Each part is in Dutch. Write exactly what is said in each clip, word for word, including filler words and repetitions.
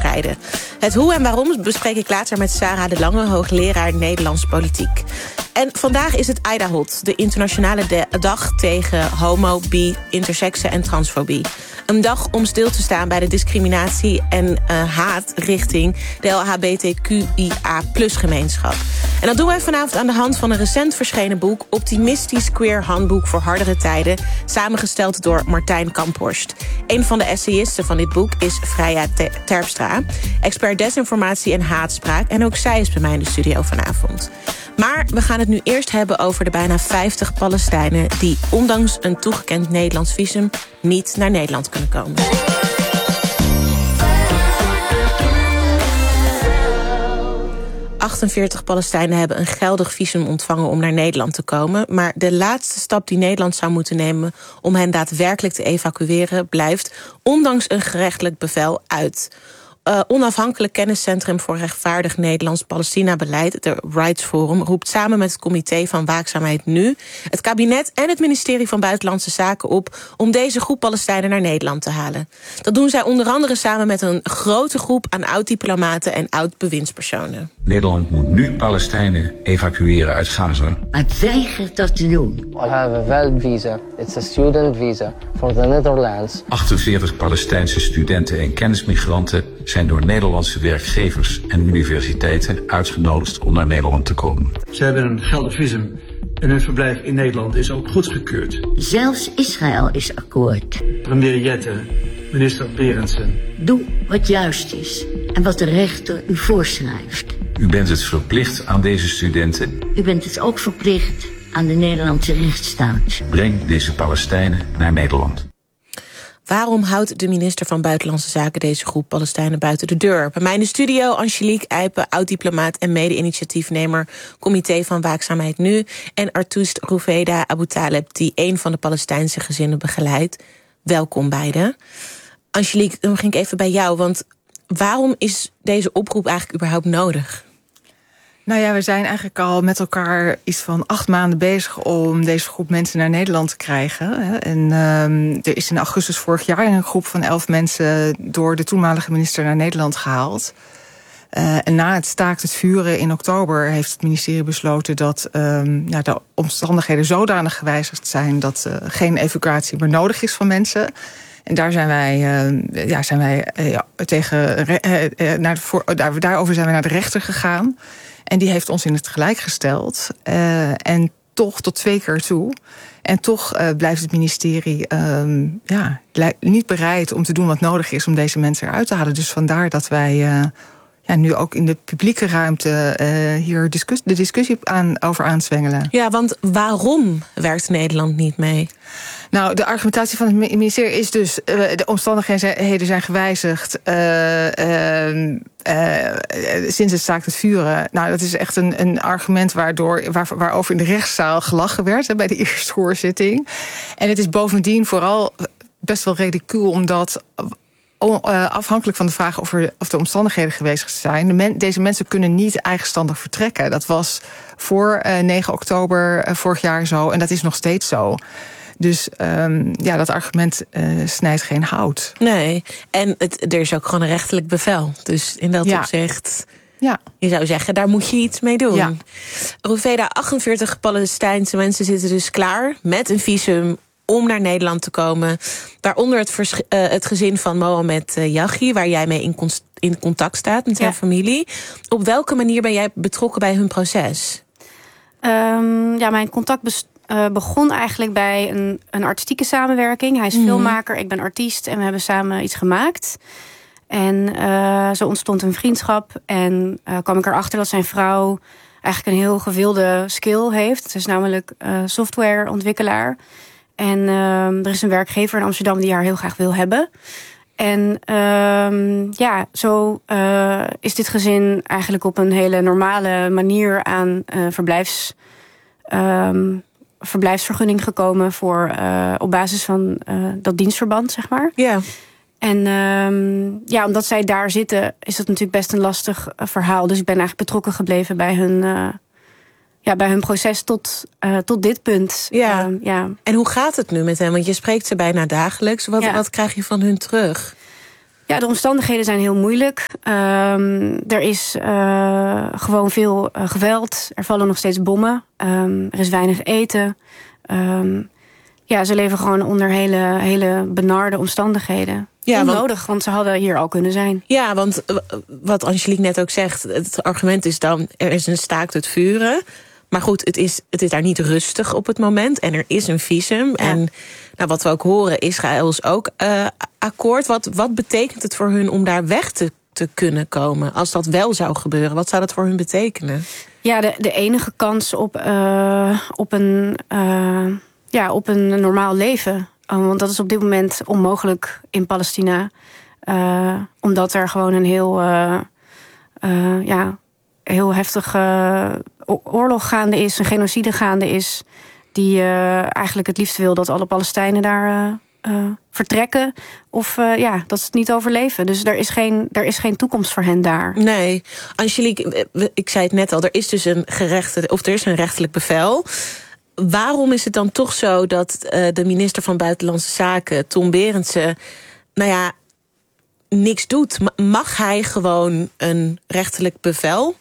strijden. Het hoe en waarom bespreek ik later met Sarah de Lange, hoogleraar Nederlands politiek. En vandaag is het Aida Hot, de internationale de- dag tegen homo, bi, interseksen en transfobie. Een dag om stil te staan bij de discriminatie en uh, haat richting de L H B T Q I A plus gemeenschap. En dat doen wij vanavond aan de hand van een recent verschenen boek, Optimistisch Queer Handboek voor Hardere Tijden, samengesteld door Martijn Kamphorst. Een van de essayisten van dit boek is Freya Terpstra, expert desinformatie en haatspraak. En ook zij is bij mij in de studio vanavond. Maar we gaan het nu eerst hebben over de bijna vijftig Palestijnen die ondanks een toegekend Nederlands visum niet naar Nederland kunnen komen. achtenveertig Palestijnen hebben een geldig visum ontvangen om naar Nederland te komen. Maar de laatste stap die Nederland zou moeten nemen om hen daadwerkelijk te evacueren blijft, ondanks een gerechtelijk bevel, uit. Uh, onafhankelijk kenniscentrum voor rechtvaardig Nederlands-Palestina-beleid, de Rights Forum, roept samen met het Comité van Waakzaamheid Nu het kabinet en het ministerie van Buitenlandse Zaken op om deze groep Palestijnen naar Nederland te halen. Dat doen zij onder andere samen met een grote groep aan oud-diplomaten en oud-bewindspersonen. Nederland moet nu Palestijnen evacueren uit Gaza. Het weigert dat te doen. I have a valid visa. It's a student visa for the Netherlands. achtenveertig Palestijnse studenten en kennismigranten zijn door Nederlandse werkgevers en universiteiten uitgenodigd om naar Nederland te komen. Ze hebben een geldig visum en hun verblijf in Nederland is ook goedgekeurd. Zelfs Israël is akkoord. Premier Jette, minister Berendsen. Doe wat juist is en wat de rechter u voorschrijft. U bent het verplicht aan deze studenten. U bent het ook verplicht aan de Nederlandse rechtsstaat. Breng deze Palestijnen naar Nederland. Waarom houdt de minister van Buitenlandse Zaken deze groep Palestijnen buiten de deur? Bij mij in de studio Angelique Eipen, oud-diplomaat en mede-initiatiefnemer Comité van Waakzaamheid Nu, en Artoest Roufeda Aboutaleb, die een van de Palestijnse gezinnen begeleidt. Welkom beiden. Angelique, dan ging ik even bij jou, want waarom is deze oproep eigenlijk überhaupt nodig? Nou ja, we zijn eigenlijk al met elkaar iets van acht maanden bezig om deze groep mensen naar Nederland te krijgen. En um, er is in augustus vorig jaar een groep van elf mensen door de toenmalige minister naar Nederland gehaald. Uh, en na het staakt het vuren in oktober heeft het ministerie besloten dat um, ja, de omstandigheden zodanig gewijzigd zijn dat uh, geen evacuatie meer nodig is van mensen. En daar zijn wij, uh, ja, zijn wij uh, ja, tegen, uh, uh, naar de voor, daar, daarover zijn we naar de rechter gegaan. En die heeft ons in het gelijk gesteld. Uh, en toch tot twee keer toe. En toch uh, blijft het ministerie uh, ja, niet bereid om te doen wat nodig is om deze mensen eruit te halen. Dus vandaar dat wij uh, ja, nu ook in de publieke ruimte uh, hier discuss- de discussie aan, over aanzwengelen. Ja, want waarom werkt Nederland niet mee? Nou, de argumentatie van het ministerie is dus uh, de omstandigheden zijn gewijzigd uh, uh, uh, sinds het staakt het vuren. Nou, dat is echt een, een argument waardoor, waar, waarover in de rechtszaal gelachen werd hè, bij de eerste hoorzitting. En het is bovendien vooral best wel ridicuul, omdat afhankelijk van de vraag of, er, of de omstandigheden geweest zijn, de men, deze mensen kunnen niet eigenstandig vertrekken. Dat was voor uh, negen oktober uh, vorig jaar zo en dat is nog steeds zo. Dus um, ja, dat argument uh, snijdt geen hout. Nee, en het, er is ook gewoon een rechterlijk bevel. Dus in dat ja. opzicht, ja. je zou zeggen, daar moet je iets mee doen. Ja. Roufeda, achtenveertig Palestijnse mensen zitten dus klaar met een visum om naar Nederland te komen. Waaronder het, vers- uh, het gezin van Mohamed uh, Yaghi, waar jij mee in, const- in contact staat met zijn ja. familie. Op welke manier ben jij betrokken bij hun proces? Um, ja, mijn contact best- uh, begon eigenlijk bij een, een artistieke samenwerking. Hij is mm. filmmaker, ik ben artiest en we hebben samen iets gemaakt. En uh, zo ontstond een vriendschap. En uh, kwam ik erachter dat zijn vrouw eigenlijk een heel gewilde skill heeft. Ze is namelijk uh, softwareontwikkelaar. En uh, er is een werkgever in Amsterdam die haar heel graag wil hebben. En uh, ja, zo uh, is dit gezin eigenlijk op een hele normale manier aan uh, verblijfs, uh, verblijfsvergunning gekomen voor uh, op basis van uh, dat dienstverband, zeg maar. Ja. En uh, ja, omdat zij daar zitten, is dat natuurlijk best een lastig uh, verhaal. Dus ik ben eigenlijk betrokken gebleven bij hun, uh, ja, bij hun proces tot, uh, tot dit punt. Ja. Uh, ja. En hoe gaat het nu met hen? Want je spreekt ze bijna dagelijks. Wat, ja. wat krijg je van hun terug? Ja, de omstandigheden zijn heel moeilijk. Um, er is uh, gewoon veel uh, geweld. Er vallen nog steeds bommen. Um, er is weinig eten. Um, ja, ze leven gewoon onder hele, hele benarde omstandigheden. Ja, onnodig, want, want ze hadden hier al kunnen zijn. Ja, want wat Angelique net ook zegt, het argument is dan, er is een staakt het vuren. Maar goed, het is, het is daar niet rustig op het moment. En er is een visum. Ja. En nou, wat we ook horen, Israël is ook uh, akkoord. Wat, wat betekent het voor hun om daar weg te, te kunnen komen? Als dat wel zou gebeuren, wat zou dat voor hun betekenen? Ja, de, de enige kans op, uh, op, een, uh, ja, op een normaal leven. Uh, want dat is op dit moment onmogelijk in Palestina. Uh, omdat er gewoon een heel... Uh, uh, ja, heel heftige oorlog gaande is, een genocide gaande is, die uh, eigenlijk het liefst wil dat alle Palestijnen daar uh, uh, vertrekken. Of uh, ja, dat ze het niet overleven. Dus er is, geen, er is geen toekomst voor hen daar. Nee, Angelique, ik zei het net al, er is dus een gerechte, of er is een rechtelijk bevel. Waarom is het dan toch zo dat uh, de minister van Buitenlandse Zaken, Tom Berendsen, nou ja, niks doet? Mag hij gewoon een rechtelijk bevel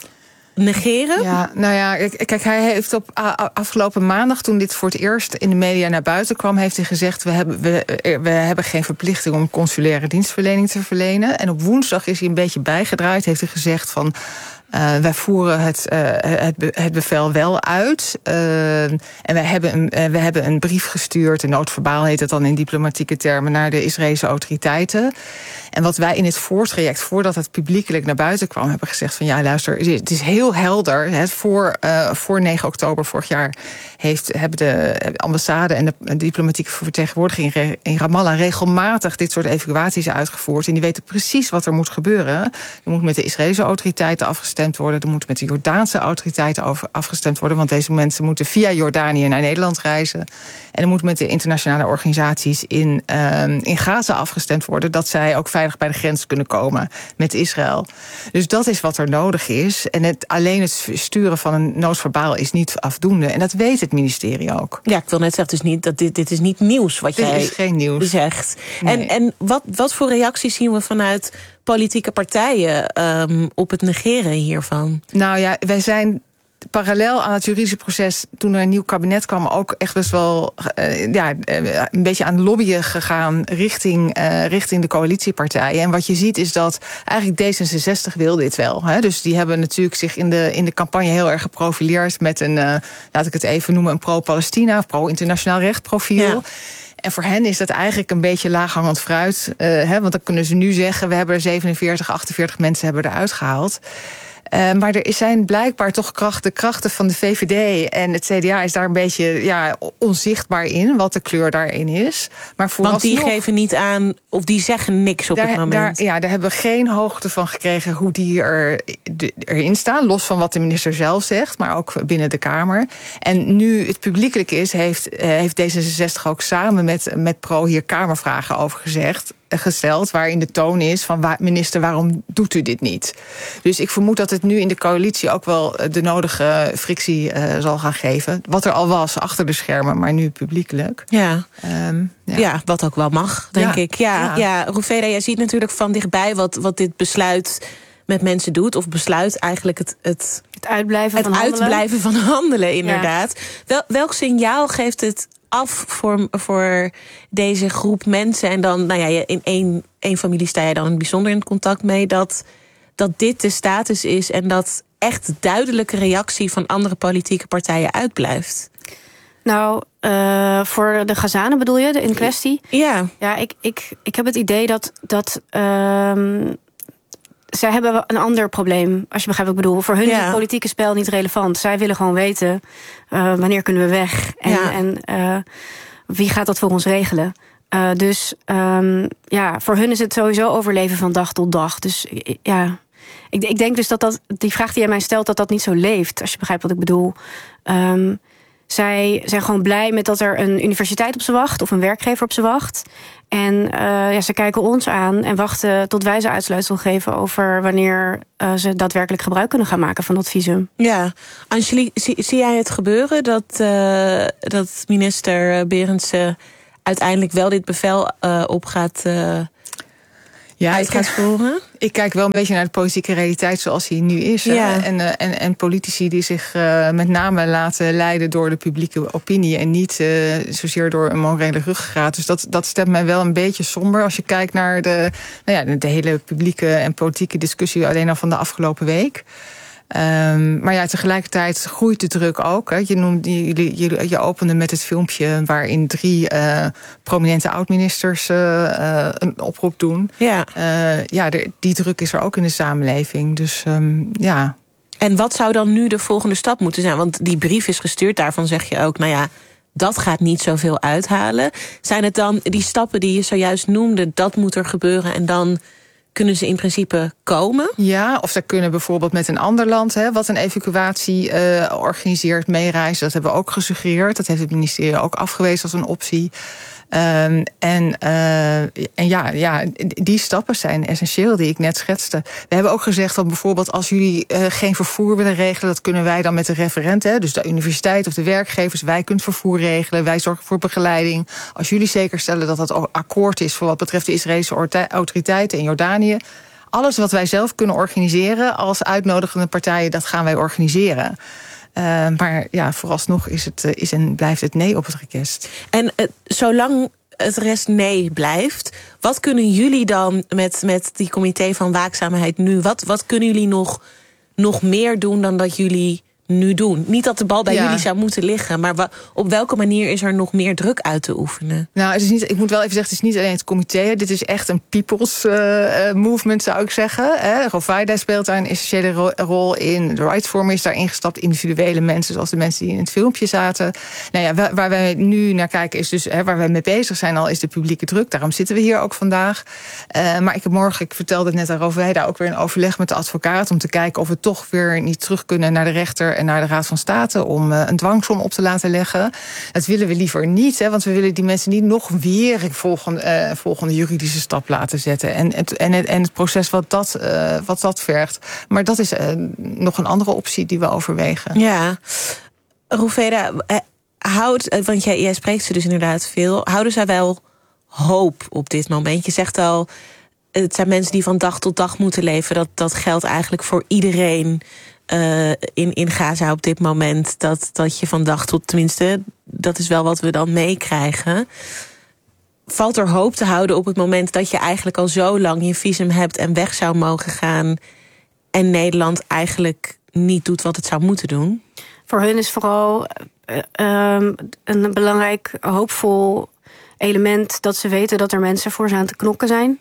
negeren? Ja, nou ja, kijk, hij heeft op afgelopen maandag, toen dit voor het eerst in de media naar buiten kwam, heeft hij gezegd, we hebben, we, we hebben geen verplichting om consulaire dienstverlening te verlenen. En op woensdag is hij een beetje bijgedraaid, heeft hij gezegd van, Uh, wij voeren het, uh, het, be- het bevel wel uit. Uh, en wij hebben, een, uh, we hebben een brief gestuurd, een noodverbaal heet het dan in diplomatieke termen, naar de Israëlische autoriteiten. En wat wij in het voortraject, voordat het publiekelijk naar buiten kwam, hebben gezegd van ja, luister, het is heel helder. Hè, voor, uh, voor negen oktober vorig jaar heeft, hebben de ambassade en de diplomatieke vertegenwoordiging in Ramallah regelmatig dit soort evacuaties uitgevoerd. En die weten precies wat er moet gebeuren. Er moet met de Israëlische autoriteiten afgestemd worden. Er moet met de Jordaanse autoriteiten over afgestemd worden. Want deze mensen moeten via Jordanië naar Nederland reizen. En er moet met de internationale organisaties in, uh, in Gaza afgestemd worden, dat zij ook veilig bij de grens kunnen komen met Israël. Dus dat is wat er nodig is. En het, alleen het sturen van een noodverbaal is niet afdoende. En dat weet het ministerie ook. Ja, ik wil net zeggen, dus niet, dat dit, dit is niet nieuws wat dit jij is geen nieuws. zegt. Nee. En, en wat, wat voor reacties zien we vanuit politieke partijen um, op het negeren hiervan? Nou ja, wij zijn parallel aan het juridische proces, toen er een nieuw kabinet kwam, ook echt best wel uh, ja, een beetje aan lobbyen gegaan richting, uh, richting de coalitiepartijen. En wat je ziet is dat eigenlijk D zesenzestig wil dit wel. Hè? Dus die hebben natuurlijk zich in de, in de campagne heel erg geprofileerd met een, uh, laat ik het even noemen, een pro-Palestina, pro-internationaal recht profiel. Ja. En voor hen is dat eigenlijk een beetje laaghangend fruit. Uh, hè, want dan kunnen ze nu zeggen, we hebben er zevenenveertig, achtenveertig mensen hebben eruit gehaald. Uh, maar er zijn blijkbaar toch krachten, de krachten van de V V D en het C D A is daar een beetje ja, onzichtbaar in, wat de kleur daarin is. Maar Want die geven niet aan, of die zeggen niks op daar, het moment. Daar, ja, daar hebben we geen hoogte van gekregen hoe die er, de, erin staan. Los van wat de minister zelf zegt, maar ook binnen de Kamer. En nu het publiekelijk is, heeft, uh, heeft D zesenzestig ook samen met, met Pro hier Kamervragen over gezegd. gesteld, waarin de toon is van minister, waarom doet u dit niet? Dus ik vermoed dat het nu in de coalitie ook wel de nodige frictie uh, zal gaan geven. Wat er al was achter de schermen, maar nu publiekelijk. Ja, um, ja. ja wat ook wel mag, denk ja. ik. Ja, ja. ja Roufeda, jij ziet natuurlijk van dichtbij wat, wat dit besluit met mensen doet, of besluit eigenlijk het, het, het uitblijven het van handelen. uitblijven van handelen, inderdaad. Ja. Wel, welk signaal geeft het af voor, voor deze groep mensen? En dan, nou ja, in één, één familie sta je dan bijzonder in contact mee, dat, dat dit de status is en dat echt duidelijke reactie van andere politieke partijen uitblijft. Nou, uh, voor de Gazanen bedoel je, de in kwestie? Ja. Ja, ik, ik, ik heb het idee dat, dat uh, zij hebben een ander probleem, als je begrijpt wat ik bedoel. Voor hun ja. is het politieke spel niet relevant. Zij willen gewoon weten, uh, wanneer kunnen we weg? En, ja. en uh, wie gaat dat voor ons regelen? Uh, dus um, ja, voor hun is het sowieso overleven van dag tot dag. Dus ja, ik, ik denk dus dat, dat die vraag die jij mij stelt, dat dat niet zo leeft. Als je begrijpt wat ik bedoel. Um, zij zijn gewoon blij met dat er een universiteit op ze wacht, of een werkgever op ze wacht. En uh, ja, ze kijken ons aan en wachten tot wij ze uitsluitsel geven over wanneer uh, ze daadwerkelijk gebruik kunnen gaan maken van dat visum. Ja, Angelique, zie, zie jij het gebeuren dat, uh, dat minister Berendsen uiteindelijk wel dit bevel uh, op gaat uh, ja, uit gaat voeren? Ik kijk wel een beetje naar de politieke realiteit zoals die nu is. Ja. En, uh, en, en politici die zich uh, met name laten leiden door de publieke opinie en niet uh, zozeer door een morele ruggengraat. Dus dat, dat stemt mij wel een beetje somber als je kijkt naar de, nou ja, de hele publieke en politieke discussie alleen al van de afgelopen week. Um, maar ja, tegelijkertijd groeit de druk ook. Hè. Je, noemde, je, je, je opende met het filmpje waarin drie uh, prominente oud-ministers uh, uh, een oproep doen. Ja, uh, ja de, die druk is er ook in de samenleving. Dus um, ja. En wat zou dan nu de volgende stap moeten zijn? Want die brief is gestuurd, daarvan zeg je ook, nou ja, dat gaat niet zoveel uithalen. Zijn het dan die stappen die je zojuist noemde, dat moet er gebeuren en dan kunnen ze in principe komen? Ja, of ze kunnen bijvoorbeeld met een ander land, hè, wat een evacuatie uh, organiseert, meereizen. Dat hebben we ook gesuggereerd. Dat heeft het ministerie ook afgewezen als een optie. Um, en uh, en ja, ja, die stappen zijn essentieel die ik net schetste. We hebben ook gezegd dat bijvoorbeeld als jullie uh, geen vervoer willen regelen, dat kunnen wij dan met de referenten, dus de universiteit of de werkgevers, wij kunnen vervoer regelen, wij zorgen voor begeleiding. Als jullie zeker stellen dat dat akkoord is voor wat betreft de Israëlische autoriteiten in Jordanië, alles wat wij zelf kunnen organiseren als uitnodigende partijen, dat gaan wij organiseren. Uh, maar ja, vooralsnog is het, uh, is en blijft het nee op het request. En uh, zolang het rest nee blijft, wat kunnen jullie dan met, met die comité van waakzaamheid nu? Wat, wat kunnen jullie nog, nog meer doen dan dat jullie nu doen? Niet dat de bal bij ja. jullie zou moeten liggen, maar wa- op welke manier is er nog meer druk uit te oefenen? Nou, het is niet, ik moet wel even zeggen, het is niet alleen het comité. Dit is echt een people's uh, movement, zou ik zeggen. Hè. Rovaida speelt daar een essentiële ro- rol in. De Rights Forum is daar ingestapt. Individuele mensen, zoals de mensen die in het filmpje zaten. Nou ja, waar, waar wij nu naar kijken is dus, hè, waar wij mee bezig zijn al, is de publieke druk. Daarom zitten we hier ook vandaag. Uh, maar ik heb morgen, ik vertelde het net aan Rovaida, ook weer een overleg met de advocaat om te kijken of we toch weer niet terug kunnen naar de rechter en naar de Raad van State om uh, een dwangsom op te laten leggen. Dat willen we liever niet, hè, want we willen die mensen niet nog weer een volgende, uh, volgende juridische stap laten zetten. En het, en het, en het proces wat dat, uh, wat dat vergt. Maar dat is uh, nog een andere optie die we overwegen. Ja, Rovaida, uh, houdt, uh, want jij, jij spreekt ze dus inderdaad veel. Houden zij wel hoop op dit moment? Je zegt al, het zijn mensen die van dag tot dag moeten leven. Dat, dat geldt eigenlijk voor iedereen Uh, in, in Gaza op dit moment. Dat, dat je van dag tot, tenminste, dat is wel wat we dan meekrijgen. Valt er hoop te houden op het moment dat je eigenlijk al zo lang je visum hebt en weg zou mogen gaan en Nederland eigenlijk niet doet wat het zou moeten doen? Voor hun is vooral uh, um, een belangrijk, hoopvol element dat ze weten dat er mensen voor ze aan te knokken zijn.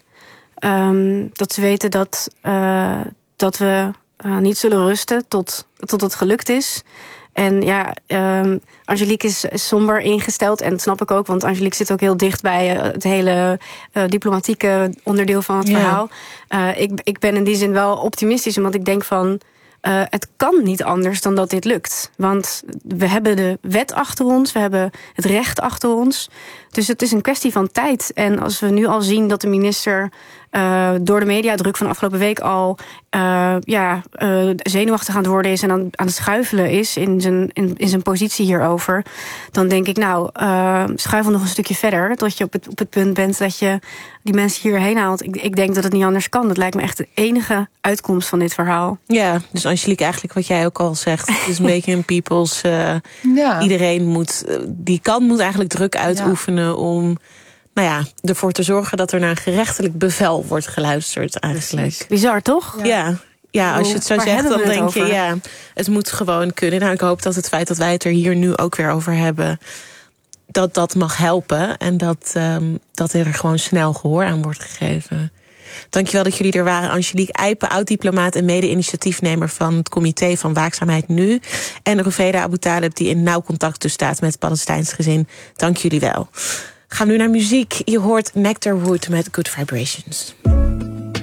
Um, dat ze weten dat, uh, dat we Uh, niet zullen rusten tot, tot het gelukt is. En ja, um, Angelique is somber ingesteld. En dat snap ik ook, want Angelique zit ook heel dicht bij uh, het hele uh, diplomatieke onderdeel van het ja. verhaal. Uh, ik, ik ben in die zin wel optimistisch, omdat ik denk van, Uh, het kan niet anders dan dat dit lukt. Want we hebben de wet achter ons, we hebben het recht achter ons. Dus het is een kwestie van tijd. En als we nu al zien dat de minister uh, door de mediadruk van de afgelopen week al uh, ja, uh, zenuwachtig aan het worden is en aan, aan het schuifelen is in zijn, in, in zijn positie hierover, dan denk ik, nou, uh, schuifel nog een stukje verder, tot je op het, op het punt bent dat je die mensen hierheen haalt. Ik, ik denk dat het niet anders kan. Dat lijkt me echt de enige uitkomst van dit verhaal. Ja, dus Angelique, eigenlijk wat jij ook al zegt, het is een beetje een people's Uh, ja. Iedereen moet, die kan moet eigenlijk druk uitoefenen ja. om, nou ja, ervoor te zorgen dat er naar een gerechtelijk bevel wordt geluisterd eigenlijk. Precies. Bizar, toch? Ja. ja. Ja, als je het zo Waar zegt, dan denk over? je, ja, het moet gewoon kunnen. Nou, ik hoop dat het feit dat wij het er hier nu ook weer over hebben, dat dat mag helpen en dat, um, dat er gewoon snel gehoor aan wordt gegeven. Dankjewel dat jullie er waren. Angelique Eipen, oud-diplomaat en mede-initiatiefnemer van het Comité van Waakzaamheid Nu. En Rovaida Aboutaleb, die in nauw contact dus staat met het Palestijns gezin. Dank jullie wel. Gaan we nu naar muziek. Je hoort Nectarwood met Good Vibrations.